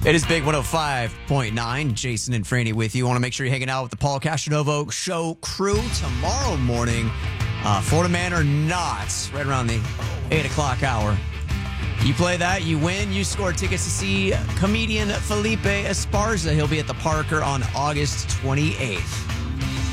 It is Big 105.9. Jason and Franny with you. Want to make sure you're hanging out with the Paul Castanovo Show crew tomorrow morning. Florida Man or Not, right around the 8 o'clock hour. You play that, you win. You score tickets to see comedian Felipe Esparza. He'll be at the Parker on August 28th.